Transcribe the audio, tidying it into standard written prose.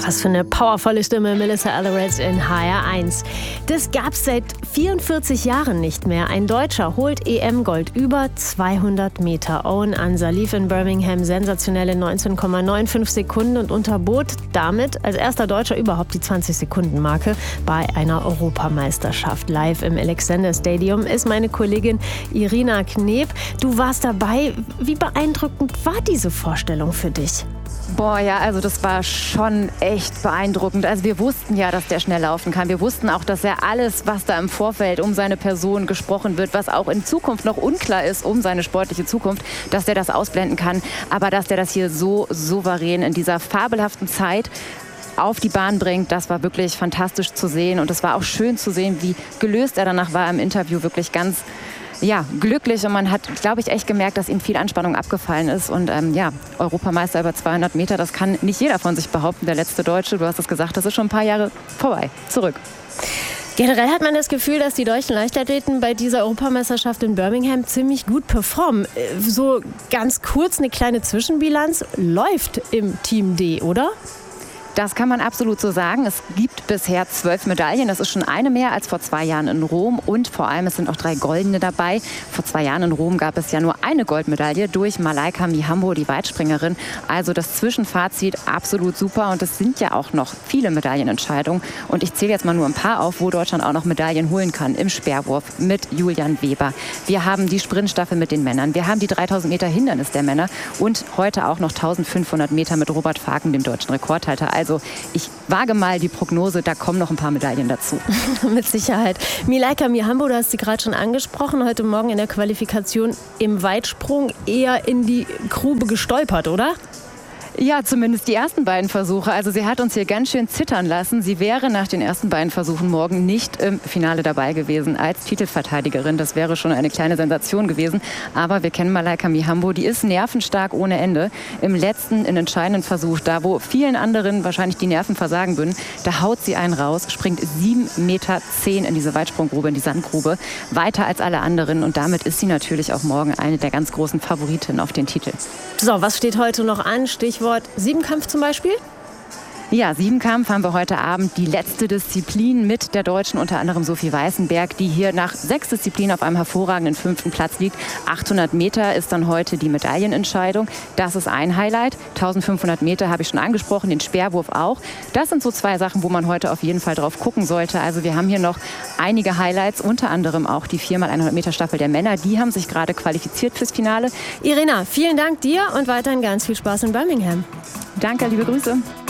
Was für eine powervolle Stimme, Melissa Etheridge in HR1. Das gab's seit 44 Jahren nicht mehr. Ein Deutscher holt EM-Gold über 200 Meter. Owen Ansa lief in Birmingham sensationelle 19,95 Sekunden und unterbot damit als erster Deutscher überhaupt die 20-Sekunden-Marke bei einer Europameisterschaft. Live im Alexander Stadium ist meine Kollegin Irina Kneb. Du warst dabei. Wie beeindruckend war diese Vorstellung für dich? Boah, ja, also das war schon echt beeindruckend. Also wir wussten ja, dass der schnell laufen kann. Wir wussten auch, dass er alles, was da im Vorfeld um seine Person gesprochen wird, was auch in Zukunft noch unklar ist um seine sportliche Zukunft, dass der das ausblenden kann. Aber dass der das hier so souverän in dieser fabelhaften Zeit auf die Bahn bringt, das war wirklich fantastisch zu sehen. Und es war auch schön zu sehen, wie gelöst er danach war im Interview. Wirklich ganz glücklich, und man hat, glaube ich, echt gemerkt, dass ihm viel Anspannung abgefallen ist. Und Europameister über 200 Meter, das kann nicht jeder von sich behaupten. Der letzte Deutsche, du hast es gesagt, das ist schon ein paar Jahre vorbei, zurück. Generell hat man das Gefühl, dass die deutschen Leichtathleten bei dieser Europameisterschaft in Birmingham ziemlich gut performen. So ganz kurz eine kleine Zwischenbilanz läuft im Team D, oder? Das kann man absolut so sagen. Es gibt bisher 12 Medaillen. Das ist schon eine mehr als vor 2 Jahren in Rom. Und vor allem, es sind auch 3 goldene dabei. Vor 2 Jahren in Rom gab es ja nur eine Goldmedaille durch Malaika Mihambo, die Weitspringerin. Also das Zwischenfazit absolut super. Und es sind ja auch noch viele Medaillenentscheidungen. Und ich zähle jetzt mal nur ein paar auf, wo Deutschland auch noch Medaillen holen kann. Im Speerwurf mit Julian Weber. Wir haben die Sprintstaffel mit den Männern. Wir haben die 3000 Meter Hindernis der Männer. Und heute auch noch 1500 Meter mit Robert Faken, dem deutschen Rekordhalter. Also ich wage mal die Prognose, da kommen noch ein paar Medaillen dazu. Mit Sicherheit. Malaika Mihambo, du hast sie gerade schon angesprochen, heute Morgen in der Qualifikation im Weitsprung eher in die Grube gestolpert, oder? Ja, zumindest die ersten beiden Versuche. Also sie hat uns hier ganz schön zittern lassen. Sie wäre nach den ersten beiden Versuchen morgen nicht im Finale dabei gewesen als Titelverteidigerin. Das wäre schon eine kleine Sensation gewesen. Aber wir kennen Malaika Mihambo, die ist nervenstark ohne Ende. Im letzten, in entscheidenden Versuch, da wo vielen anderen wahrscheinlich die Nerven versagen würden, da haut sie einen raus, springt 7,10 Meter in diese Weitsprunggrube, in die Sandgrube, weiter als alle anderen. Und damit ist sie natürlich auch morgen eine der ganz großen Favoritinnen auf den Titel. So, was steht heute noch an? Stichwort Siebenkampf zum Beispiel? Ja, Siebenkampf haben wir heute Abend die letzte Disziplin mit der Deutschen, unter anderem Sophie Weißenberg, die hier nach 6 Disziplinen auf einem hervorragenden 5. Platz liegt. 800 Meter ist dann heute die Medaillenentscheidung. Das ist ein Highlight. 1500 Meter habe ich schon angesprochen, den Speerwurf auch. Das sind so 2 Sachen, wo man heute auf jeden Fall drauf gucken sollte. Also wir haben hier noch einige Highlights, unter anderem auch die 4x100 Meter Staffel der Männer. Die haben sich gerade qualifiziert fürs Finale. Irina, vielen Dank dir und weiterhin ganz viel Spaß in Birmingham. Danke, liebe Grüße.